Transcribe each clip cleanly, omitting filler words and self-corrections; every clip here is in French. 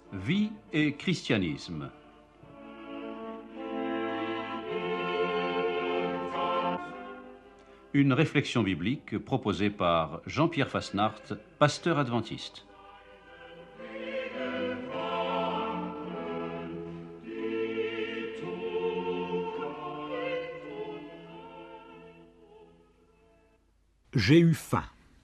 Vie et christianisme. Une réflexion biblique proposée par Jean-Pierre Fasnart, pasteur adventiste. J'ai eu faim.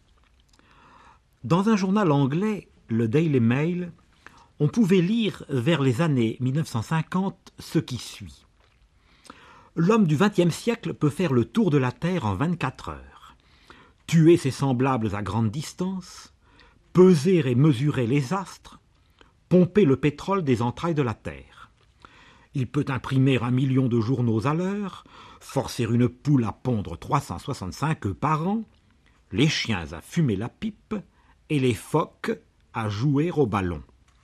Dans un journal anglais, le Daily Mail, on pouvait lire vers les années 1950 ce qui suit. L'homme du XXe siècle peut faire le tour de la Terre en 24 heures, tuer ses semblables à grande distance, peser et mesurer les astres, pomper le pétrole des entrailles de la Terre. Il peut imprimer 1 million de journaux à l'heure, forcer une poule à pondre 365 œufs par an, les chiens à fumer la pipe et les phoques à jouer au ballon.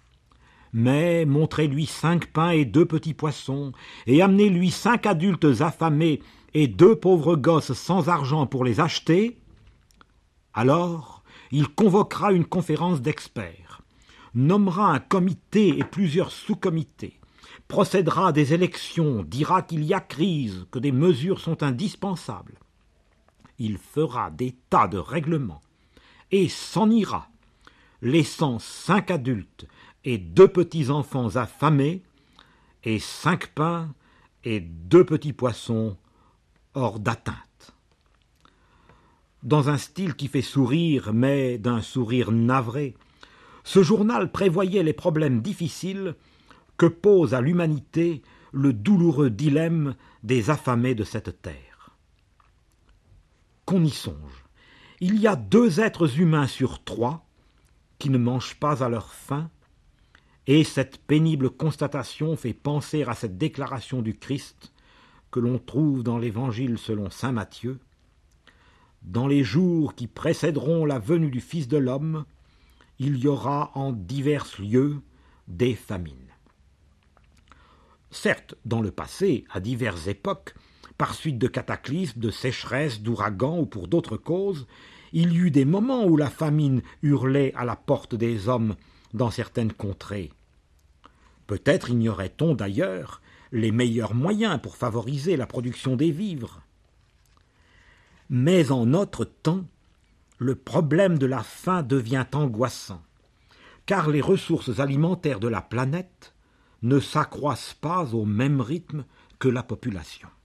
Mais montrez-lui 5 pains et 2 petits poissons, et amenez-lui 5 adultes affamés et 2 pauvres gosses sans argent pour les acheter, alors il convoquera une conférence d'experts, nommera un comité et plusieurs sous-comités, procédera à des élections, dira qu'il y a crise, que des mesures sont indispensables. Il fera des tas de règlements et s'en ira, laissant 5 adultes et 2 petits-enfants affamés et 5 pains et 2 petits poissons hors d'atteinte. Dans un style qui fait sourire, mais d'un sourire navré, ce journal prévoyait les problèmes difficiles que pose à l'humanité le douloureux dilemme des affamés de cette terre. Qu'on y songe, il y a 2 êtres humains sur 3 qui ne mangent pas à leur faim, et cette pénible constatation fait penser à cette déclaration du Christ que l'on trouve dans l'Évangile selon saint Matthieu. Dans les jours qui précéderont la venue du Fils de l'homme, il y aura en divers lieux des famines. Certes, dans le passé, à diverses époques, par suite de cataclysmes, de sécheresses, d'ouragans ou pour d'autres causes, il y eut des moments où la famine hurlait à la porte des hommes dans certaines contrées. Peut-être ignorait-on d'ailleurs les meilleurs moyens pour favoriser la production des vivres. Mais en notre temps, le problème de la faim devient angoissant, car les ressources alimentaires de la planète ne s'accroissent pas au même rythme que la population.